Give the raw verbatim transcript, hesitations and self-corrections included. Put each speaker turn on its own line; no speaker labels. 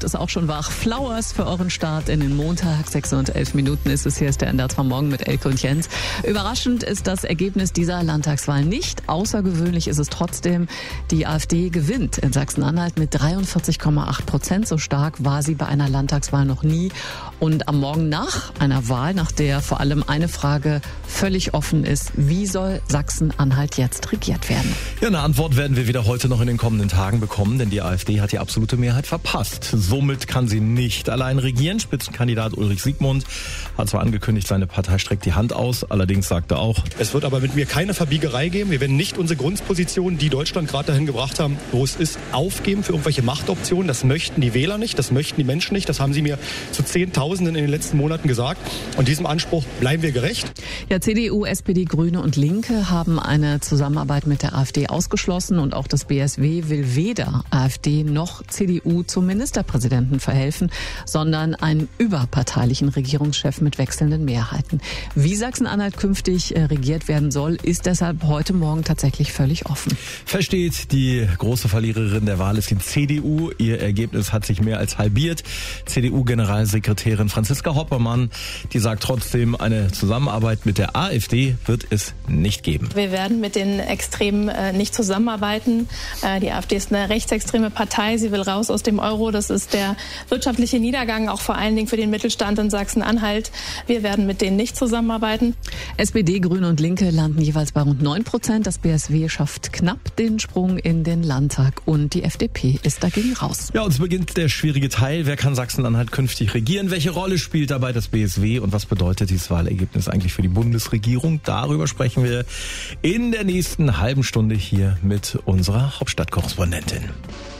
ist auch schon wach. Flowers für euren Start in den Montag. sechs und elf Minuten ist es. Hier ist der N D R zwei Morgen mit Elke und Jens. Überraschend ist das Ergebnis dieser Landtagswahl nicht. Außergewöhnlich ist es trotzdem. Die AfD gewinnt in Sachsen-Anhalt mit dreiundvierzig Komma acht Prozent. So stark war sie bei einer Landtagswahl noch nie. Und am Morgen nach einer Wahl, nach der vor allem eine Frage völlig offen ist: Wie soll Sachsen-Anhalt jetzt regiert werden?
Ja, eine Antwort werden wir wieder heute noch in den kommenden Tagen bekommen, denn die AfD hat die absolute Mehrheit verpasst. Somit kann sie nicht allein regieren. Spitzenkandidat Ulrich Siegmund hat zwar angekündigt, seine Partei streckt die Hand aus, allerdings sagt er auch:
Es wird aber mit mir keine Verbiegerei geben. Wir werden nicht unsere Grundposition, die Deutschland gerade dahin gebracht haben, wo es ist, aufgeben für irgendwelche Machtoptionen. Das möchten die Wähler nicht, das möchten die Menschen nicht. Das haben sie mir zu Zehntausenden in den letzten Monaten gesagt. Und diesem Anspruch bleiben wir gerecht.
Ja, C D U, S P D, Grüne und Linke haben eine Zusammenarbeit mit der AfD ausgeschlossen und auch das B S W will weder AfD noch C D U zum Ministerpräsidenten verhelfen, sondern einen überparteilichen Regierungschef mit wechselnden Mehrheiten. Wie Sachsen-Anhalt künftig regiert werden soll, ist deshalb heute Morgen tatsächlich völlig offen.
Versteht, die große Verliererin der Wahl ist die C D U. Ihr Ergebnis hat sich mehr als halbiert. C D U-Generalsekretärin Franziska Hoppermann, die sagt trotzdem, eine Zusammenarbeit mit der AfD wird es nicht geben.
Wir werden mit den Extremen äh, nicht zusammenarbeiten. Äh, die AfD ist eine rechtsextreme Partei. Sie will raus aus dem Euro. Das ist der wirtschaftliche Niedergang, auch vor allen Dingen für den Mittelstand in Sachsen-Anhalt. Wir werden mit denen nicht zusammenarbeiten.
S P D, Grüne und Linke landen jeweils bei rund neun Prozent. Das B S W schafft knapp den Sprung in den Landtag und die F D P ist dagegen raus.
Ja, und es beginnt der schwierige Teil. Wer kann Sachsen-Anhalt künftig regieren? Welche Rolle spielt dabei das B S W und was bedeutet dieses Wahlergebnis eigentlich für die Bundesregierung? Darüber sprechen wir in der nächsten halben Stunde hier mit unserer Hauptstadtkorrespondentin.